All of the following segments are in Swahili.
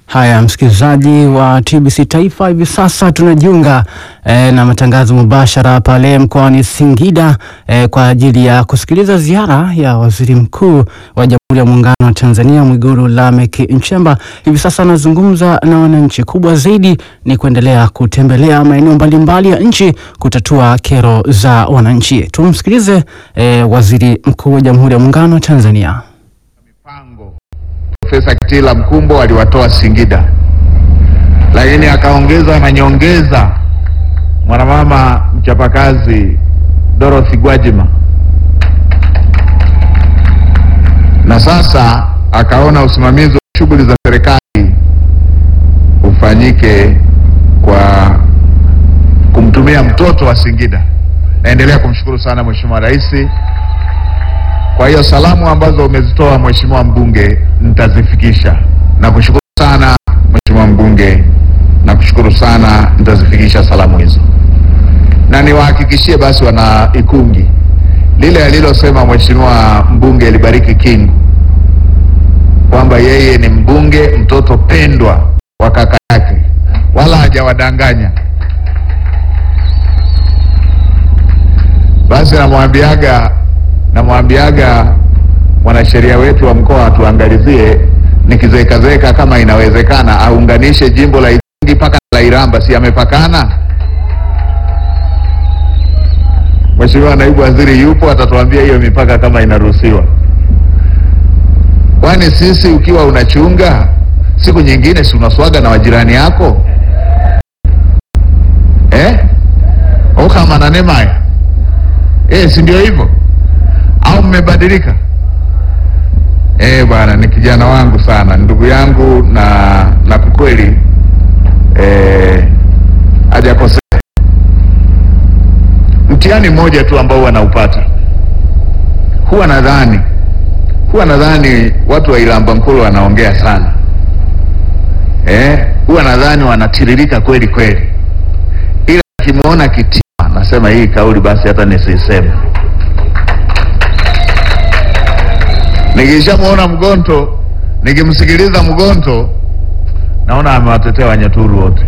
Haya, msikilizaji wa TBC Taifa, hivi sasa tunajiunga na matangazo mubashara pale mkoani Singida kwa ajili ya kusikiliza ziara ya Waziri Mkuu wa Jamhuri ya Muungano wa Tanzania Mwigulu Lameck Nchemba. Hivi sasa anazungumza na wananchi. Kubwa zaidi ni kuendelea kutembelea maeneo mbalimbali ya nchi kutatua kero za wananchi. Tumsikilize Waziri Mkuu wa Jamhuri ya Muungano wa Tanzania. Profesa Kitila Mkumbo aliwatoa Singida, lakini akaongeza na nyongeza mwanamama mchapakazi Dorothy Gwajima, na sasa akaona usimamizi wa shughuli za serikali ufanyike kwa kumtumia mtoto wa Singida. Naendelea kumshukuru sana Mheshimiwa Rais. Kwa hiyo salamu ambazo umezitoa Mheshimiwa mbunge nitazifikisha. Nakushukuru sana Mheshimiwa mbunge, nakushukuru sana, nitazifikisha salamu hizo. Na niwahakikishie basi wana Ikungi, lile alilosema Mheshimiwa mbunge Libariki Kingu kwamba yeye ni mbunge mtoto pendwa wa kaka yake, wala hajawadanganya. Basi namwambiaga mwanasheria wetu wa mkoa atuangalizie, nikizeeka kama inawezekana aunganishe jimbo la Ikungi mpaka la Iramba, si amepakana? Mheshimiwa naibu waziri yupo, atatuambia hiyo mipaka kama inaruhusiwa. Kwani sisi ukiwa unachunga siku nyingine si unaswaga na wajirani yako kama nanema si ndio hivyo? Au mmebadilika? Bwana ni kijana wangu sana, ndugu yangu, na kweli hajakosea. Mtihani mmoja tu ambao wanaupata, huwa nadhani watu wa Iramba Nkulu wanaongea sana, huwa nadhani wanatiririka kweli kweli, ila kimuona Kitima nasema hii kauli basi hata nisiseme. Nikishamuona Mgonto, nikimsikiliza Mgonto, naona amewatetea Wanyaturu wote.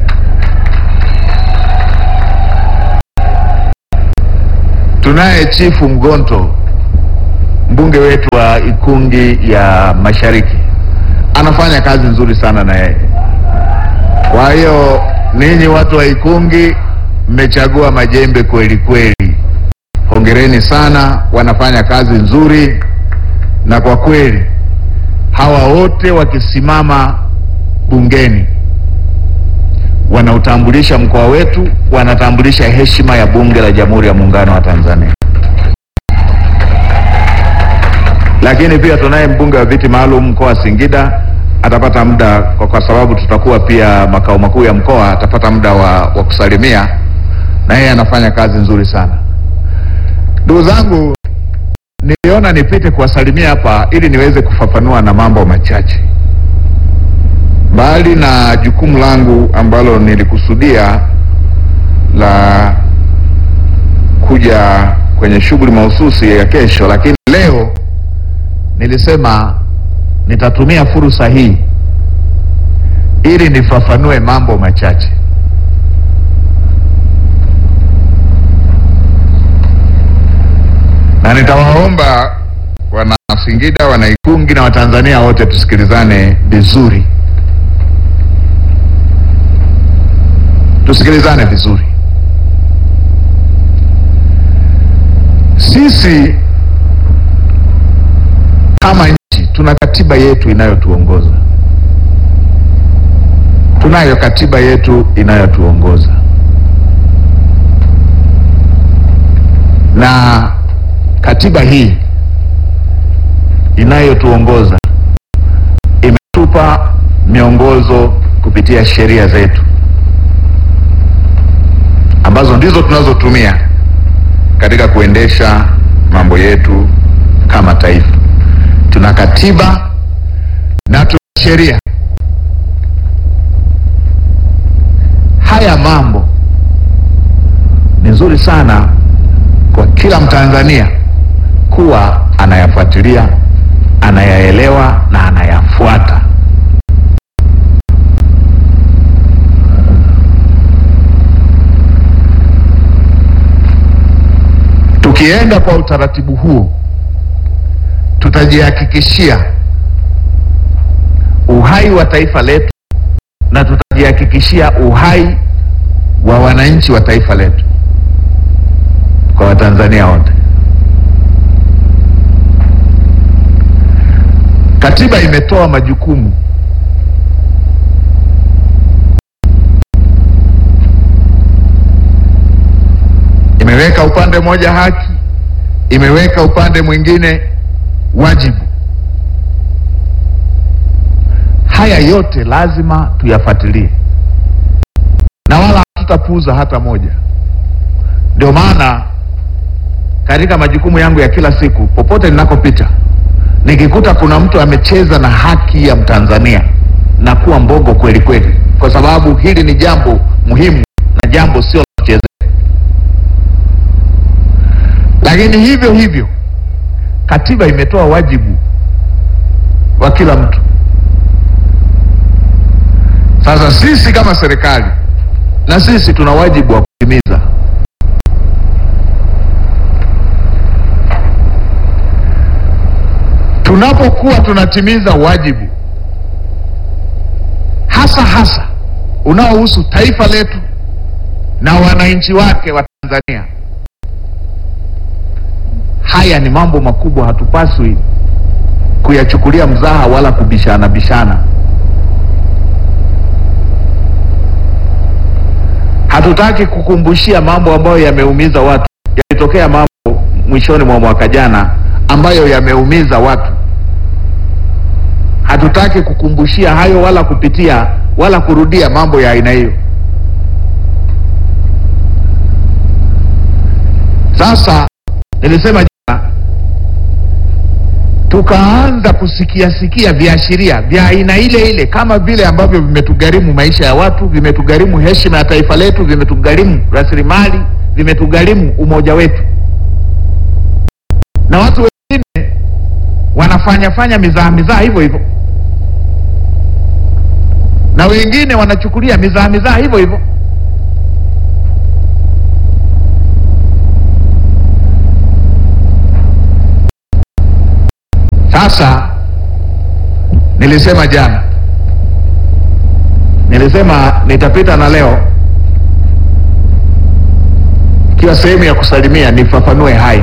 Tunaye Chifu Mgonto, mbunge wetu wa Ikungi ya Mashariki, anafanya kazi nzuri sana na yeye. Kwa hiyo ninyi watu wa Ikungi mmechagua majembe kweli kweli, hongereni sana, wanafanya kazi nzuri. Na kwa kweli hawa wote wakisimama bungeni wanautambulisha mkoa wetu, wanatambulisha heshima ya bunge la Jamhuri ya Muungano wa Tanzania. Lakini pia tunaye mbunge wa viti maalum mkoa wa Singida, atapata muda kwa sababu tutakuwa pia makao makuu ya mkoa, atapata muda wa kusalimia, na yeye anafanya kazi nzuri sana. Ndugu zangu, niliona nipite kuwasalimia hapa ili niweze kufafanua na mambo machache. Mbali na jukumu langu ambalo nilikusudia la kuja kwenye shughuli mahususi ya kesho, lakini leo nilisema nitatumia fursa hii ili nifafanue mambo machache. Na nitawaomba wana Singida, wana Ikungi na Watanzania wote tusikilizane vizuri. Tusikilizane vizuri. Sisi kama nchi tuna katiba yetu inayotuongoza. Tunayo katiba yetu inayotuongoza. Na katiba hii inayotuongoza imetupa miongozo kupitia sheria zetu ambazo ndizo tunazotumia katika kuendesha mambo yetu kama taifa. Tuna katiba na tuna sheria. Haya mambo ni nzuri sana kwa kila Mtanzania kuwa anayafuatilia, anayaelewa na anayafuata. Tukienda kwa utaratibu huo, tutajihakikishia uhai wa taifa letu na tutajihakikishia uhai wa wananchi wa taifa letu, kwa Watanzania wote. Katiba imetoa majukumu imeweka upande mmoja haki, imeweka upande mwingine wajibu. Haya yote lazima tuyafuatilie na wala hatutapuuza hata moja. Ndio maana katika majukumu yangu ya kila siku, popote ninakopita, nikikuta kuna mtu amecheza na haki ya Mtanzania na kuwa mbogo kweli kweli, kwa sababu hili ni jambo muhimu na jambo sio la kuchezea. Lakini hivyo hivyo katiba imetoa wajibu wa kila mtu. Sasa sisi kama serikali, na sisi tuna wajibu wa kutimiza. Tunapokuwa tunatimiza wajibu hasa unaohusu taifa letu na wananchi wake wa Tanzania, haya ni mambo makubwa, hatupaswi kuyachukulia mzaha wala kubishana. Hatutaki kukumbushia mambo ambayo yameumiza watu. Yalitokea mambo mwishoni mwa mwaka jana ambayo yameumiza watu. Hatutaki kukumbushia hayo wala kupitia wala kurudia mambo ya aina hiyo. Sasa nilisema jana, tukaanza kusikia viashiria vya aina ile kama vile ambavyo vimetugharimu maisha ya watu, vimetugharimu heshima ya taifa letu, vimetugharimu rasilimali, vimetugharimu umoja wetu. Na watu wengine wanafanya mizaha hivyo, na wengine wanachukulia mizaha hivyo. Sasa nilisema jana, nilisema nitapita na leo ikiwa sehemu ya kusalimia nifafanue haya.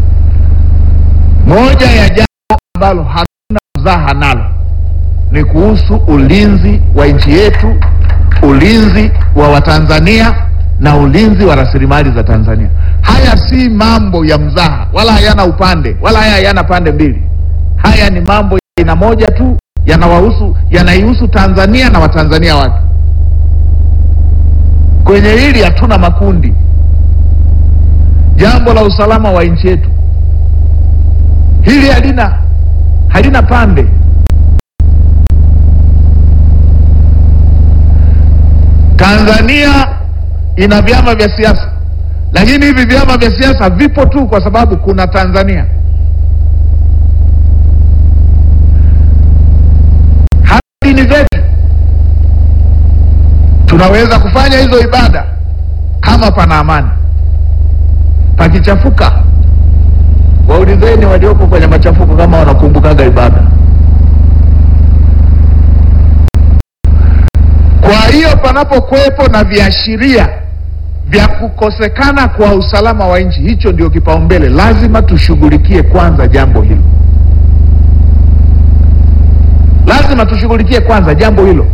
Moja ya jambo ambalo hatuna mzaha nalo ni kuhusu ulinzi wa nchi yetu, ulinzi wa Watanzania na ulinzi wa rasilimali za Tanzania. Haya si mambo ya mzaha, wala hayana upande, wala hayana pande mbili. Haya ni mambo ya aina moja tu, yanaihusu Tanzania na Watanzania wake. Kwenye hili hatuna makundi. Jambo la usalama wa nchi yetu hili halina pande. Tanzania ina vyama vya siasa, lakini hivi vyama vya siasa vipo tu kwa sababu kuna Tanzania. Dini zetu tunaweza kufanya hizo ibada kama pana amani. Pakichafuka, waulizeni waliopo kwenye machafuko kama wanakumbukaga ibada. Kwa hiyo panapokuwepo na viashiria vya kukosekana kwa usalama wa nchi, hicho ndio kipaumbele. Lazima tushughulikie kwanza jambo hilo. Lazima tushughulikie kwanza jambo hilo.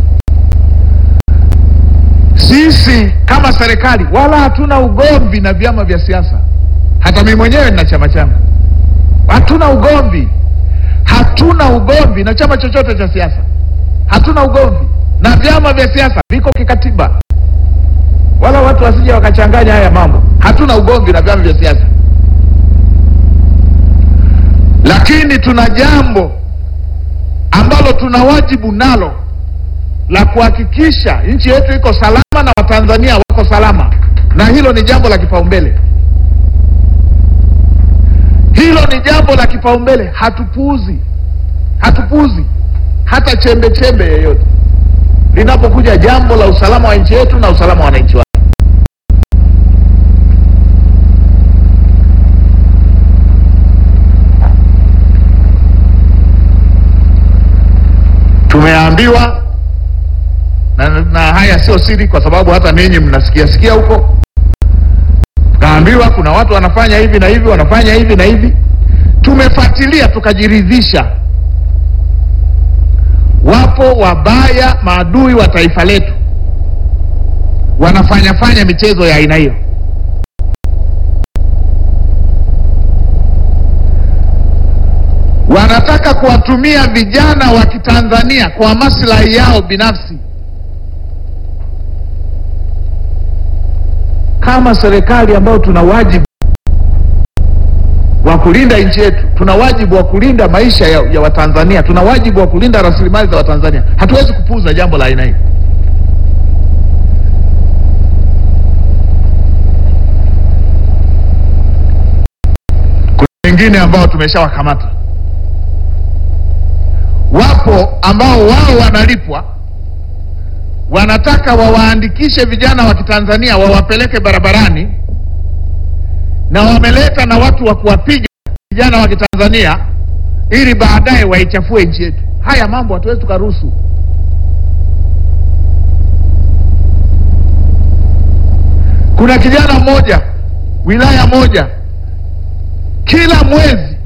Sisi kama serikali wala hatuna ugomvi na vyama vya siasa. Hata mimi mwenyewe nina chama changu. Hatuna ugomvi na chama chochote cha siasa. Hatuna ugomvi na vyama vya siasa, viko kikatiba. Wala watu wasije wakachanganya haya mambo. Hatuna ugomvi na vyama vya siasa. Lakini tuna jambo ambalo tuna wajibu nalo la kuhakikisha nchi yetu iko salama na Watanzania wako salama, na hilo ni jambo la kipaumbele. Hilo ni jambo la kipaumbele. Hatupuuzi hata chembe yoyote linapokuja jambo la usalama wa nchi yetu na usalama wa wananchi wake. Tumeambiwa na haya sio siri, kwa sababu hata ninyi mnasikia huko. Tukaambiwa kuna watu wanafanya hivi na hivi, wanafanya hivi na hivi. Tumefuatilia tukajiridhisha, wapo wabaya, maadui wa taifa letu, wanafanya michezo ya aina hiyo. Wanataka kuwatumia vijana wa Kitanzania kwa maslahi yao binafsi. Kama serikali ambayo tuna wajibu wa kulinda nchi yetu, tuna wajibu wa kulinda maisha ya Watanzania, tuna wajibu wa kulinda rasilimali za Watanzania, hatuwezi kupuuza jambo la aina hii. Kuna wengine ambao tumeshawakamata. Wapo ambao wao wanalipwa, wanataka wawaandikishe vijana wa Kitanzania wawapeleke barabarani, na wameleta na watu wa kuwapiga vijana wa Kitanzania ili baadaye waichafue nchi yetu. Haya mambo hatuwezi tukaruhusu. Kuna kijana mmoja wilaya moja, kila mwezi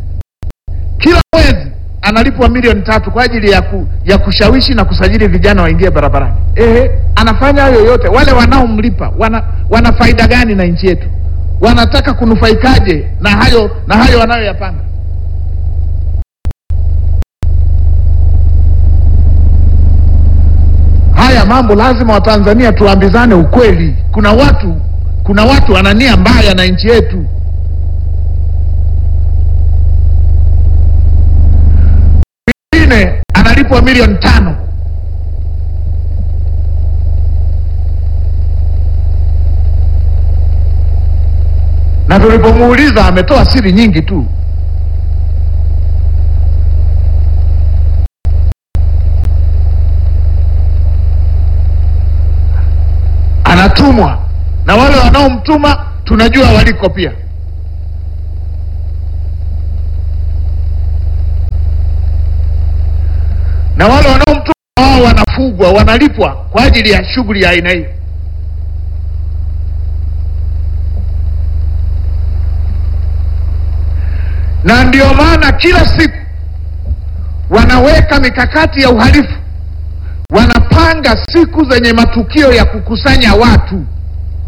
analipwa milioni 3 kwa ajili ya kushawishi na kusajili vijana waingie barabarani. Anafanya hayo yote. Wale wanaomlipa wana faida gani na nchi yetu? Wanataka kunufaikaje na hayo wanayoyapanga? Haya mambo lazima Watanzania tuambizane ukweli. Kuna watu wana nia mbaya na nchi yetu. Mwingine analipwa milioni 5. Na tulipomuuliza ametoa siri nyingi tu. Anatumwa, na wale wanaomtuma tunajua waliko pia. Na wale wanaomtuma wao wanafugwa, wanalipwa kwa ajili ya shughuli ya aina hii. Na ndio maana kila siku wanaweka mikakati ya uhalifu, wanapanga siku zenye matukio ya kukusanya watu.